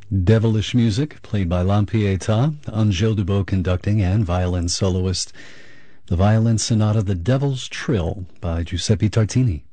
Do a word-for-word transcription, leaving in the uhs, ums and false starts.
Devilish music played by Lampieta, Angel Dubot conducting and violin soloist. The violin sonata The Devil's Trill by Giuseppe Tartini.